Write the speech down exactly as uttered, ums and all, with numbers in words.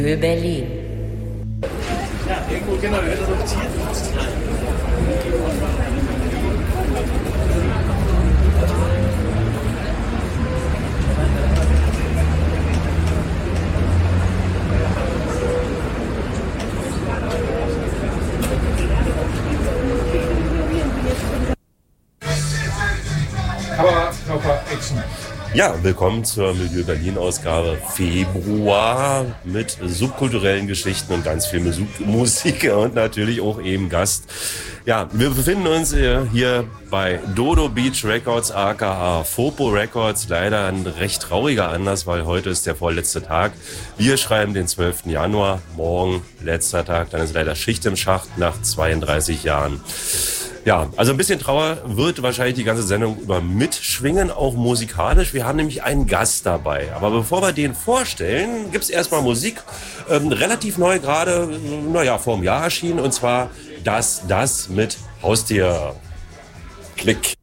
Berlin. Ja, irgendwo genau, wir werden das Aber Körper Action. Ja, willkommen zur Milieu Berlin Ausgabe Februar mit subkulturellen Geschichten und ganz viel Musik und natürlich auch eben Gast. Ja, wir befinden uns hier bei Dodo Beach Records aka Fopo Records. Leider ein recht trauriger Anlass, weil heute ist der vorletzte Tag. Wir schreiben den zwölften Januar, morgen letzter Tag, dann ist leider Schicht im Schacht nach zweiunddreißig Jahren. Ja, also ein bisschen Trauer wird wahrscheinlich die ganze Sendung über mitschwingen, auch musikalisch. Wir haben nämlich einen Gast dabei. Aber bevor wir den vorstellen, gibt's erstmal Musik. Ähm, relativ neu gerade, naja, vor einem Jahr erschienen. Und zwar das, das mit Haustier. Klick.